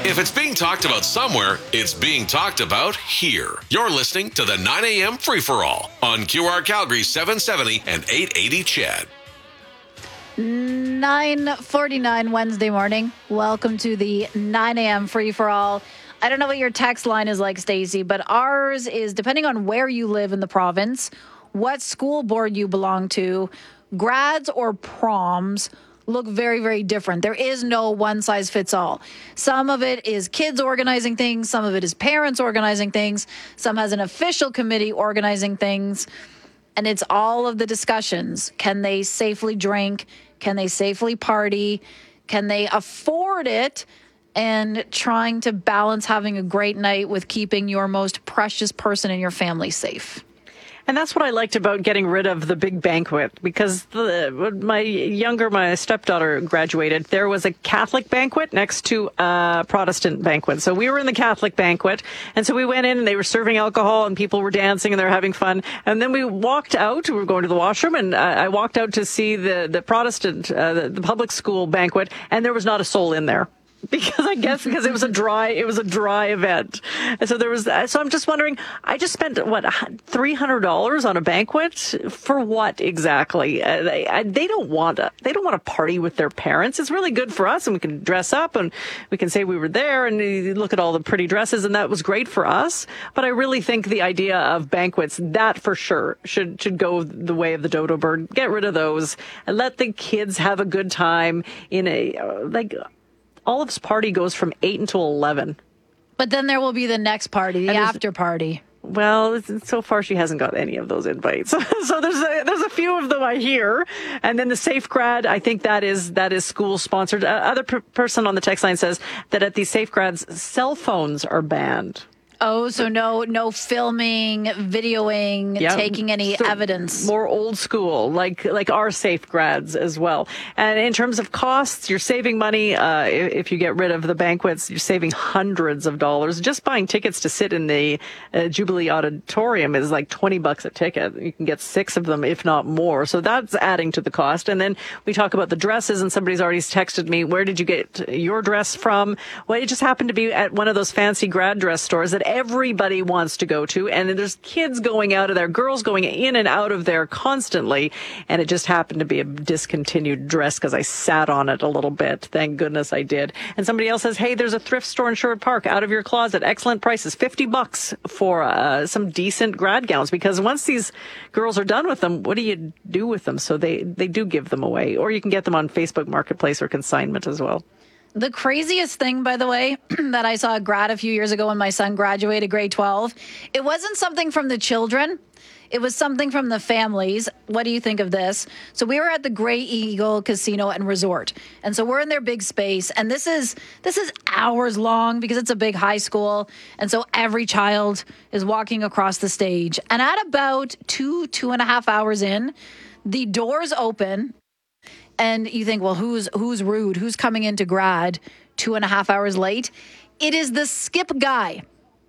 If it's being talked about somewhere, it's being talked about here. You're listening to the 9 a.m. Free-for-All on QR Calgary 770 and 880 CHED. 9:49 Wednesday morning. Welcome to the 9 a.m. Free-for-All. I don't know what your text line is like, Stacey, but ours is, depending on where you live in the province, what school board you belong to, grads or proms look very, very different. There is no one size fits all. Some of it is kids organizing things. Some of it is parents organizing things. Some has an official committee organizing things. And it's all of the discussions. Can they safely drink? Can they safely party? Can they afford it? And trying to balance having a great night with keeping your most precious person in your family safe. And that's what I liked about getting rid of the big banquet, because when my stepdaughter graduated, there was a Catholic banquet next to a Protestant banquet. So we were in the Catholic banquet, and so we went in and they were serving alcohol and people were dancing and they were having fun. And then we walked out, we were going to the washroom, and I walked out to see the Protestant, the public school banquet, and there was not a soul in there. Because it was a dry event. And so I'm just wondering, I just spent $300 on a banquet for what exactly? They don't want to party with their parents. It's really good for us, and we can dress up and we can say we were there and look at all the pretty dresses, and that was great for us. But I really think the idea of banquets, that for sure should go the way of the dodo bird. Get rid of those and let the kids have a good time in Olive's party goes from 8 until 11. But then there will be the next party, the after party. Well, so far she hasn't got any of those invites. So there's a few of them I hear. And then the Safe Grad, I think that is school sponsored. Other person on the text line says that at these Safe Grads, cell phones are banned. Oh, so no filming, videoing, taking any evidence. More old school, like our Safe Grads as well. And in terms of costs, you're saving money. If you get rid of the banquets, you're saving hundreds of dollars. Just buying tickets to sit in the Jubilee Auditorium is like $20 a ticket. You can get 6 of them, if not more. So that's adding to the cost. And then we talk about the dresses, and somebody's already texted me, where did you get your dress from? Well, it just happened to be at one of those fancy grad dress stores that everybody wants to go to, and there's kids going out of there, girls going in and out of there constantly, and it just happened to be a discontinued dress because I sat on it a little bit. Thank goodness I did. And somebody else says, hey, there's a thrift store in Sherwood Park, out of your closet, excellent prices, $50 for some decent grad gowns, because once these girls are done with them, what do you do with them? So they do give them away, or you can get them on Facebook Marketplace or consignment as well. The craziest thing, by the way, that I saw a grad a few years ago when my son graduated grade 12, it wasn't something from the children. It was something from the families. What do you think of this? So we were at the Grey Eagle Casino and Resort. And so we're in their big space. And this is hours long because it's a big high school. And so every child is walking across the stage. And at about 2.5 hours in, the doors open. And you think, well, who's rude? Who's coming into grad 2.5 hours late? It is the skip guy.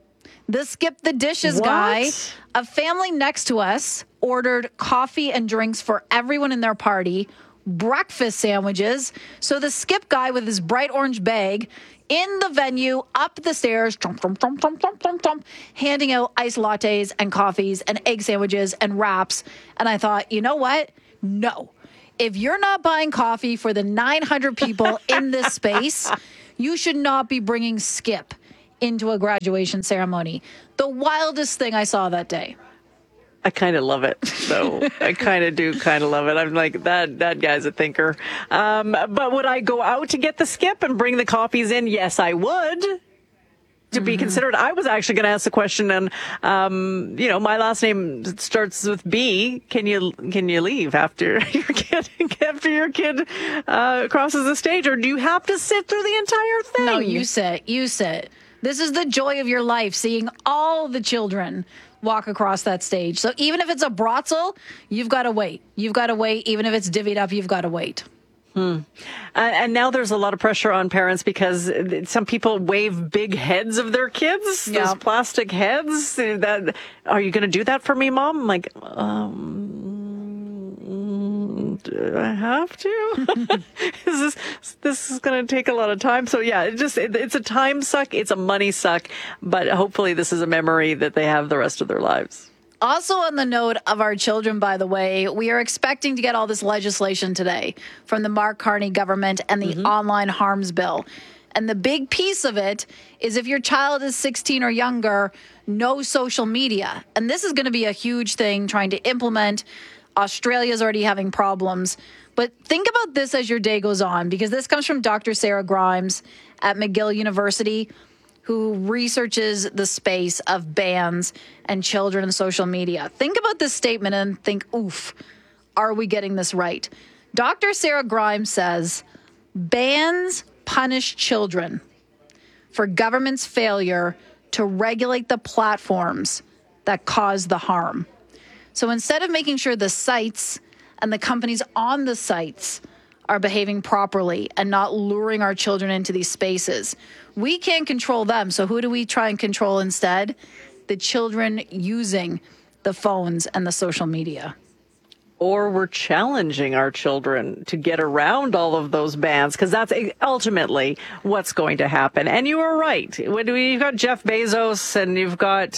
The skip the dishes guy. A family next to us ordered coffee and drinks for everyone in their party, breakfast sandwiches. So the skip guy with his bright orange bag in the venue, up the stairs, handing out iced lattes and coffees and egg sandwiches and wraps. And I thought, you know what? No. If you're not buying coffee for the 900 people in this space, you should not be bringing Skip into a graduation ceremony. The wildest thing I saw that day. I kind of love it, though. I kind of love it. I'm like, that guy's a thinker. But would I go out to get the Skip and bring the coffees in? Yes, I would. To be considered, I was actually going to ask the question, and my last name starts with B. Can you leave after your kid crosses the stage, or do you have to sit through the entire thing? No, you sit. This is the joy of your life, seeing all the children walk across that stage. So even if it's a bratzel, you've got to wait. Even if it's divvied up, you've got to wait. And now there's a lot of pressure on parents because some people wave big heads of their kids, those plastic heads. That, are you going to do that for me, Mom? I'm like, do I have to? This is going to take a lot of time. So yeah, it's a time suck. It's a money suck, but hopefully this is a memory that they have the rest of their lives. Also, on the note of our children, by the way, we are expecting to get all this legislation today from the Mark Carney government and the online harms bill. And the big piece of it is if your child is 16 or younger, no social media. And this is going to be a huge thing trying to implement. Australia's already having problems. But think about this as your day goes on, because this comes from Dr. Sarah Grimes at McGill University, who researches the space of bans and children and social media. Think about this statement and think, oof, are we getting this right? Dr. Sarah Grimes says, bans punish children for government's failure to regulate the platforms that cause the harm. So instead of making sure the sites and the companies on the sites are behaving properly and not luring our children into these spaces, we can't control them. So who do we try and control instead? The children using the phones and the social media. Or we're challenging our children to get around all of those bans, because that's ultimately what's going to happen. And you are right. When you've got Jeff Bezos and you've got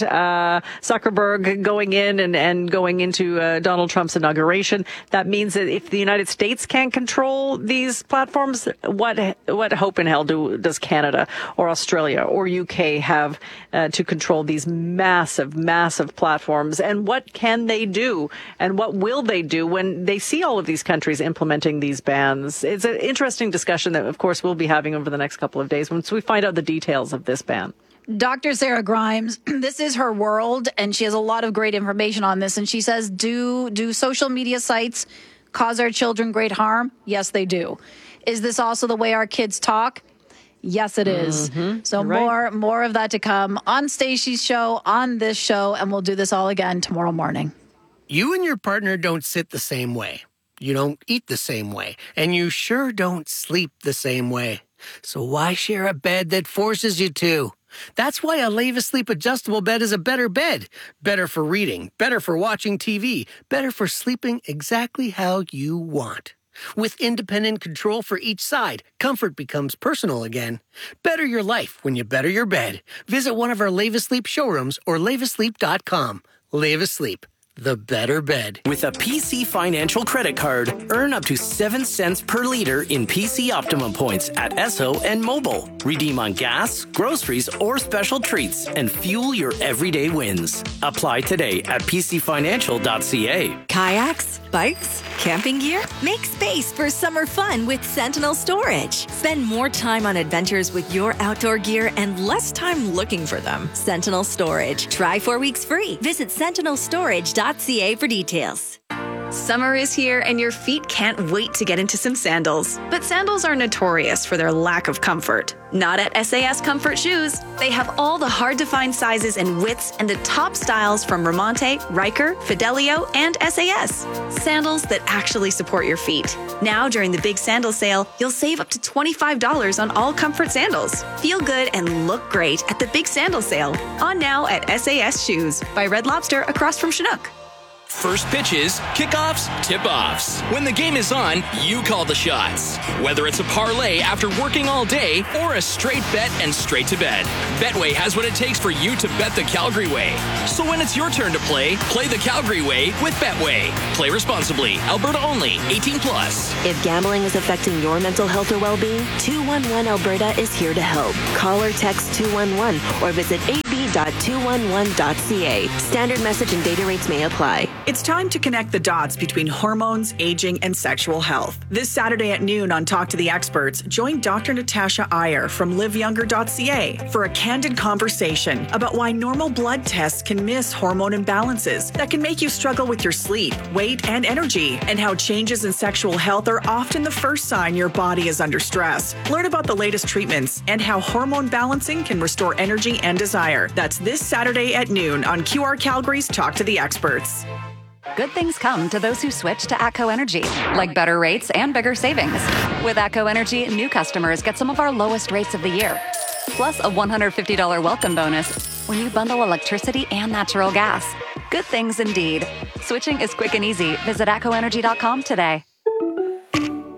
Zuckerberg going in and going into Donald Trump's inauguration, that means that if the United States can't control these platforms, what hope in hell does Canada or Australia or UK have to control these massive, massive platforms? And what can they do? And what will they do when they see all of these countries implementing these bans? It's an interesting discussion that, of course, we'll be having over the next couple of days once we find out the details of this ban. Dr. Sarah Grimes, this is her world, and she has a lot of great information on this. And she says, do social media sites cause our children great harm? Yes, they do. Is this also the way our kids talk? Yes, it is. So more of that to come on Stacey's show, on this show, and we'll do this all again tomorrow morning. You and your partner don't sit the same way. You don't eat the same way. And you sure don't sleep the same way. So why share a bed that forces you to? That's why a Leva Sleep adjustable bed is a better bed. Better for reading, better for watching TV, better for sleeping exactly how you want. With independent control for each side, comfort becomes personal again. Better your life when you better your bed. Visit one of our Leva Sleep showrooms or levasleep.com. Leva Sleep. The better bed. With a PC Financial credit card, earn up to 7 cents per liter in PC Optimum points at Esso and Mobile. Redeem on gas, groceries, or special treats and fuel your everyday wins. Apply today at pcfinancial.ca. Kayaks, bikes, camping gear? Make space for summer fun with Sentinel Storage. Spend more time on adventures with your outdoor gear and less time looking for them. Sentinel Storage. Try 4 weeks free. Visit sentinelstorage.ca for details. Summer is here and your feet can't wait to get into some sandals. But sandals are notorious for their lack of comfort. Not at SAS Comfort Shoes. They have all the hard-to-find sizes and widths and the top styles from Ramonte, Riker, Fidelio, and SAS. Sandals that actually support your feet. Now, during the big sandal sale, you'll save up to $25 on all comfort sandals. Feel good and look great at the big sandal sale. On now at SAS Shoes by Red Lobster across from Chinook. First pitches, kickoffs, tip-offs. When the game is on, you call the shots. Whether it's a parlay after working all day or a straight bet and straight to bed, Betway has what it takes for you to bet the Calgary way. So when it's your turn to play the Calgary way with Betway. Play responsibly. Alberta only. 18 plus. If gambling is affecting your mental health or well-being, 211 Alberta is here to help. Call or text 211 or visit ab.211.ca. Standard message and data rates may apply. It's time to connect the dots between hormones, aging, and sexual health. This Saturday at noon on Talk to the Experts, join Dr. Natasha Iyer from liveyounger.ca for a candid conversation about why normal blood tests can miss hormone imbalances that can make you struggle with your sleep, weight, and energy, and how changes in sexual health are often the first sign your body is under stress. Learn about the latest treatments and how hormone balancing can restore energy and desire. That's this Saturday at noon on QR Calgary's Talk to the Experts. Good things come to those who switch to ATCO Energy, like better rates and bigger savings. With ATCO Energy, new customers get some of our lowest rates of the year, plus a $150 welcome bonus when you bundle electricity and natural gas. Good things indeed. Switching is quick and easy. Visit ATCOenergy.com today.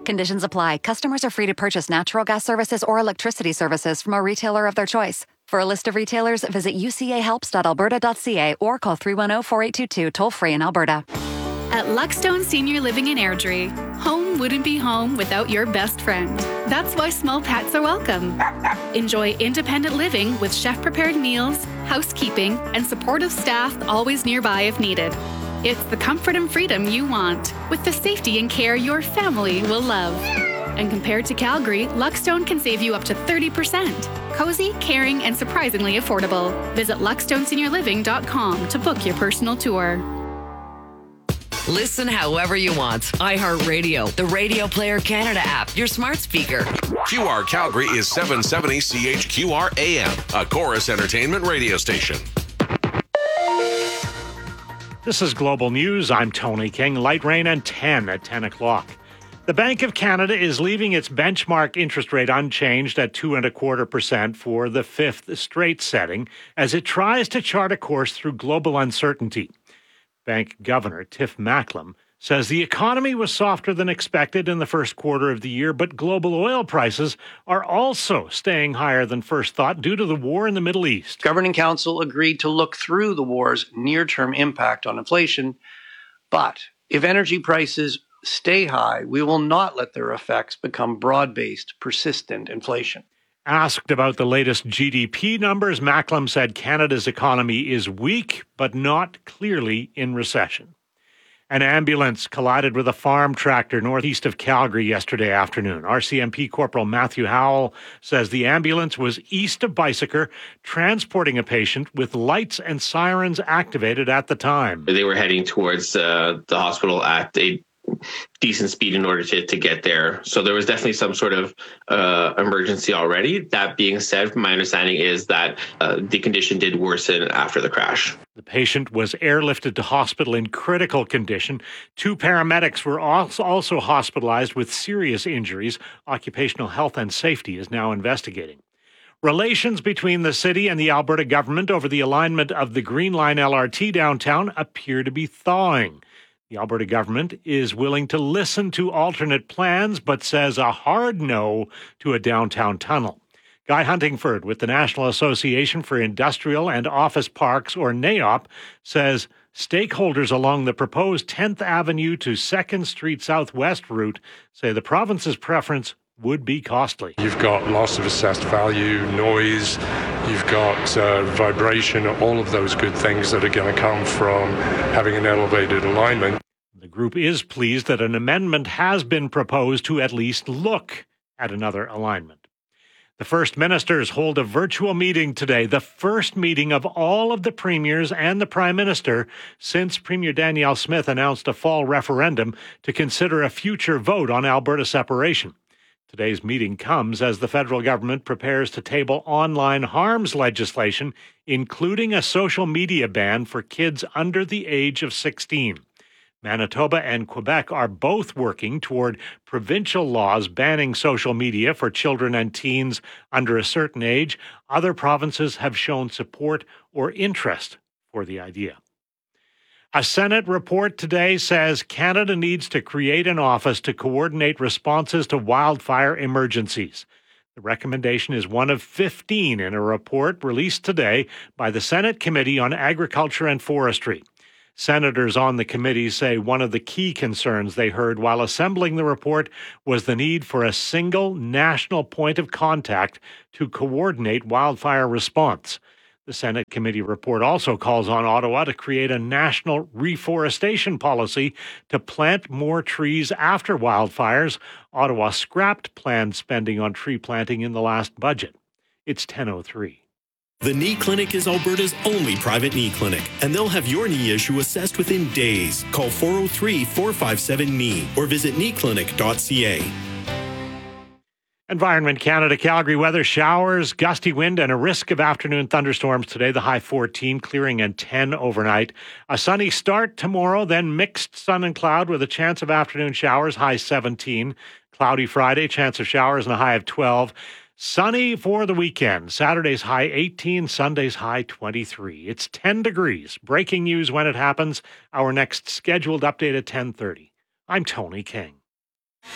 Conditions apply. Customers are free to purchase natural gas services or electricity services from a retailer of their choice. For a list of retailers, visit ucahelps.alberta.ca or call 310-4822 toll-free in Alberta. At Luckstone Senior Living in Airdrie, home wouldn't be home without your best friend. That's why small pets are welcome. Enjoy independent living with chef-prepared meals, housekeeping, and supportive staff always nearby if needed. It's the comfort and freedom you want, with the safety and care your family will love. And compared to Calgary, Luckstone can save you up to 30%. Cozy, caring, and surprisingly affordable. Visit luckstoneseniorliving.com to book your personal tour. Listen however you want. iHeartRadio, the Radio Player Canada app, your smart speaker. QR Calgary is 770 CHQR AM, a Chorus Entertainment radio station. This is Global News. I'm Tony King. Light rain and 10 at 10 o'clock. The Bank of Canada is leaving its benchmark interest rate unchanged at 2.25% for the fifth straight setting as it tries to chart a course through global uncertainty. Bank Governor Tiff Macklem says the economy was softer than expected in the first quarter of the year, but global oil prices are also staying higher than first thought due to the war in the Middle East. Governing Council agreed to look through the war's near-term impact on inflation, but if energy prices stay high, we will not let their effects become broad-based, persistent inflation. Asked about the latest GDP numbers, Macklem said Canada's economy is weak, but not clearly in recession. An ambulance collided with a farm tractor northeast of Calgary yesterday afternoon. RCMP Corporal Matthew Howell says the ambulance was east of Bicycle, transporting a patient with lights and sirens activated at the time. They were heading towards the hospital at a decent speed in order to get there. So there was definitely some sort of emergency already. That being said, my understanding is that the condition did worsen after the crash. The patient was airlifted to hospital in critical condition. 2 paramedics were also hospitalized with serious injuries. Occupational Health and Safety is now investigating. Relations between the city and the Alberta government over the alignment of the Green Line LRT downtown appear to be thawing. The Alberta government is willing to listen to alternate plans, but says a hard no to a downtown tunnel. Guy Huntingford with the National Association for Industrial and Office Parks, or NAOP, says stakeholders along the proposed 10th Avenue to 2nd Street Southwest route say the province's preference would be costly. You've got loss of assessed value, noise, you've got vibration, all of those good things that are going to come from having an elevated alignment. The group is pleased that an amendment has been proposed to at least look at another alignment. The First Ministers hold a virtual meeting today, the first meeting of all of the premiers and the Prime Minister since Premier Danielle Smith announced a fall referendum to consider a future vote on Alberta separation. Today's meeting comes as the federal government prepares to table online harms legislation, including a social media ban for kids under the age of 16. Manitoba and Quebec are both working toward provincial laws banning social media for children and teens under a certain age. Other provinces have shown support or interest for the idea. A Senate report today says Canada needs to create an office to coordinate responses to wildfire emergencies. The recommendation is one of 15 in a report released today by the Senate Committee on Agriculture and Forestry. Senators on the committee say one of the key concerns they heard while assembling the report was the need for a single national point of contact to coordinate wildfire response. The Senate committee report also calls on Ottawa to create a national reforestation policy to plant more trees after wildfires. Ottawa scrapped planned spending on tree planting in the last budget. It's 10:03. The Knee Clinic is Alberta's only private knee clinic, and they'll have your knee issue assessed within days. Call 403-457-KNEE or visit kneeclinic.ca. Environment Canada, Calgary weather, showers, gusty wind, and a risk of afternoon thunderstorms today. The high 14, clearing and 10 overnight. A sunny start tomorrow, then mixed sun and cloud with a chance of afternoon showers, high 17. Cloudy Friday, chance of showers and a high of 12. Sunny for the weekend. Saturday's high 18, Sunday's high 23. It's 10 degrees. Breaking news when it happens. Our next scheduled update at 10:30. I'm Tony King.